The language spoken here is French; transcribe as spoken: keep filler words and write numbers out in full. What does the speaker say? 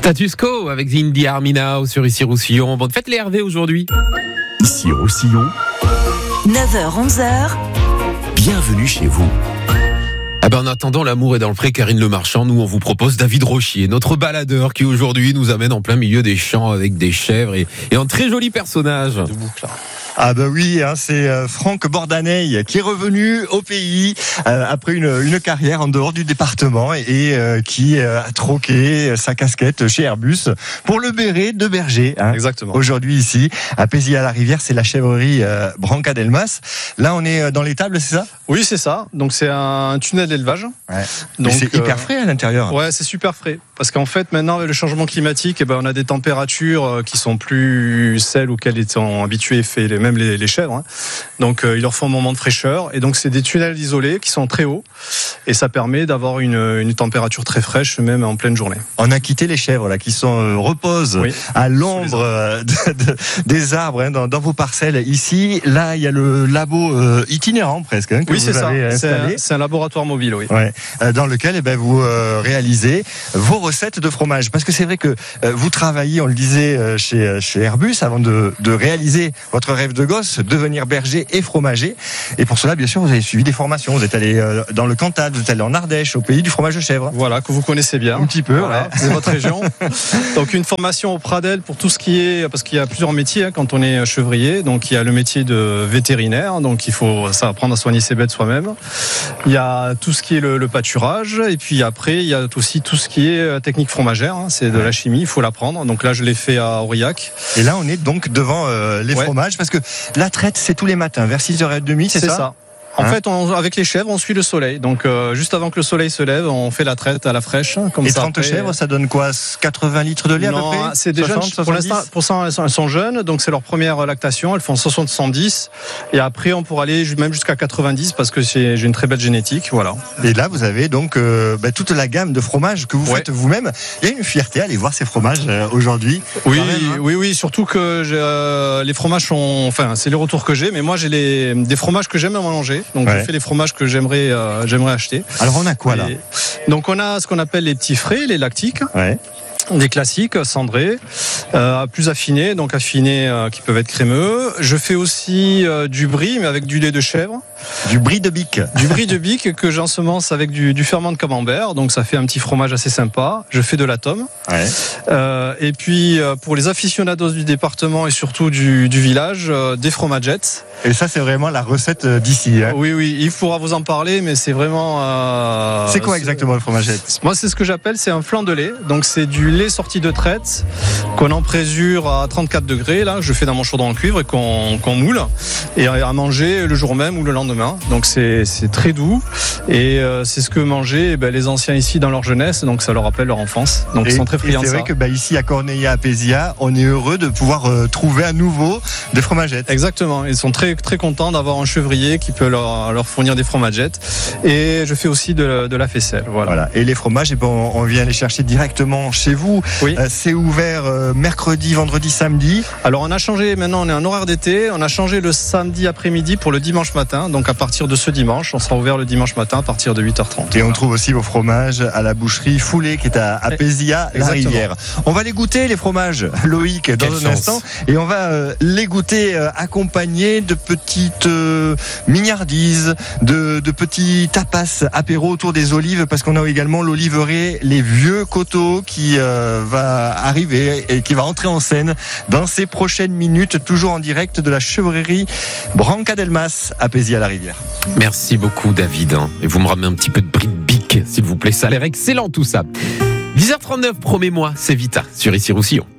Status quo avec Indy Army Now sur Ici Roussillon. Bonne fête les Hervé aujourd'hui. Ici Roussillon, neuf heures onze heures. bienvenue chez vous. Ah ben en attendant l'amour est dans le pré, Karine Le Marchand, nous on vous propose David Rochier, notre baladeur qui aujourd'hui nous amène en plein milieu des champs avec des chèvres et, et un très joli personnage. De boucle. Ah bah oui, hein, c'est euh, Franck Bordaney qui est revenu au pays euh, après une, une carrière en dehors du département et, et euh, qui euh, a troqué sa casquette chez Airbus pour le béret de berger. Hein. Exactement. Aujourd'hui ici, à Pézilla-la-Rivière, c'est la chèvrerie euh, Branca Delmas. Là, on est dans l'étable, c'est ça ? Oui, c'est ça. Donc c'est un tunnel d'élevage. Ouais. Donc Mais c'est euh, hyper frais à l'intérieur. Ouais, c'est super frais. Parce qu'en fait, maintenant, avec le changement climatique, eh ben, on a des températures qui sont plus celles auxquelles étant habitués fait les, même les, les chèvres. Hein. Donc, euh, il leur faut un moment de fraîcheur. Et donc, c'est des tunnels isolés qui sont très hauts. Et ça permet d'avoir une, une température très fraîche, même en pleine journée. On a quitté les chèvres là, qui sont euh, reposent oui. à l'ombre euh, de, de, des arbres hein, dans, dans vos parcelles. Ici, là, il y a le labo euh, itinérant presque. Hein, que oui, vous c'est ça. C'est un, c'est un laboratoire mobile, oui. Ouais. Euh, dans lequel eh ben, vous euh, réalisez vos recettes de fromage. Parce que c'est vrai que euh, vous travaillez, on le disait, euh, chez, chez Airbus avant de, de réaliser votre rêve de gosse, devenir berger et fromager. Et pour cela, bien sûr, vous avez suivi des formations. Vous êtes allé euh, dans le Cantal, vous êtes allé en Ardèche, au pays du fromage de chèvre. Voilà, que vous connaissez bien. Un petit peu, voilà, ouais. C'est votre région. Donc une formation au Pradel pour tout ce qui est, parce qu'il y a plusieurs métiers hein, quand on est chevrier. Donc il y a le métier de vétérinaire, donc il faut ça apprendre à soigner ses bêtes soi-même. Il y a tout ce qui est le, le pâturage, et puis après il y a aussi tout ce qui est technique fromagère. Hein, c'est de la chimie, il faut l'apprendre. Donc là je l'ai fait à Aurillac. Et là on est donc devant euh, les ouais. fromages, parce que la traite c'est tous les matins vers six heures trente, c'est, c'est ça, ça. En hein fait, on, avec les chèvres, on suit le soleil. Donc, euh, juste avant que le soleil se lève, on fait la traite à la fraîche. Comme et ça, trente après, chèvres, ça donne quoi ? quatre-vingts litres de lait non, à peu près ? C'est des soixante, jeunes. Pour l'instant, pour l'instant, elles sont jeunes. Donc, c'est leur première lactation. Elles font soixante à soixante-dix. Et après, on pourra aller même jusqu'à quatre-vingt-dix parce que c'est, j'ai une très belle génétique. Voilà. Et là, vous avez donc euh, bah, toute la gamme de fromages que vous ouais. faites vous-même. Il y a une fierté à aller voir ces fromages euh, aujourd'hui. Oui, même, hein. oui, oui. Surtout que j'ai, euh, les fromages sont. Enfin, c'est les retours que j'ai. Mais moi, j'ai les, des fromages que j'aime à manger. Donc, ouais. je fais les fromages que j'aimerais euh, j'aimerais acheter. Alors on a quoi là ? Et donc on a ce qu'on appelle les petits frais, les lactiques. Ouais. Des classiques cendrés, euh, plus affinés, donc affinés euh, qui peuvent être crémeux. Je fais aussi euh, du brie, mais avec du lait de chèvre. Du brie de bique. Du brie de bique que j'ensemence avec du, du ferment de camembert, donc ça fait un petit fromage assez sympa. Je fais de la tome. Ouais. Euh, et puis euh, pour les aficionados du département et surtout du, du village, euh, des fromagettes. Et ça c'est vraiment la recette d'ici. Hein. Oui, oui, il faudra vous en parler, mais c'est vraiment. Euh, c'est quoi exactement le fromagette ? Moi, c'est ce que j'appelle, c'est un flan de lait. Donc c'est du lait sorti de traite qu'on emprésure à trente-quatre degrés. Là, je fais dans mon chaudron en cuivre et qu'on, qu'on moule et à manger le jour même ou le lendemain. Donc c'est, c'est très doux et euh, c'est ce que mangeaient eh ben, les anciens ici dans leur jeunesse. Donc ça leur rappelle leur enfance. Donc et, ils sont très friands de ça. C'est vrai que bah, ici à Corneilla, à Pézilla, on est heureux de pouvoir euh, trouver à nouveau des fromagettes. Exactement. Ils sont très très contents d'avoir un chevrier qui peut leur, leur fournir des fromagettes. Et je fais aussi de, de la faisselle. Voilà. voilà. Et les fromages, eh ben, on vient les chercher directement chez vous. Oui. Euh, c'est ouvert euh, mercredi, vendredi, samedi. Alors on a changé, maintenant on est en horaire d'été, on a changé le samedi après-midi pour le dimanche matin. Donc à partir de ce dimanche, on sera ouvert le dimanche matin à partir de huit heures trente. Et on trouve aussi vos fromages à la boucherie Foulée qui est à, à Pézilla-la-Rivière. On va les goûter les fromages, Loïc, dans Quelle un chance. instant. Et on va euh, les goûter euh, accompagnés de petites euh, mignardises, de, de petits tapas apéro autour des olives, parce qu'on a également l'oliveraie Les Vieux Coteaux qui euh, va arriver et qui va entrer en scène dans ces prochaines minutes, toujours en direct de la chevrerie Branca Delmas à Pézilla-la-Rivière. Merci beaucoup David. Et vous me ramenez un petit peu de brie de bique, s'il vous plaît. Ça a l'air excellent tout ça. dix heures trente-neuf, promets-moi, c'est Vita sur Ici Roussillon.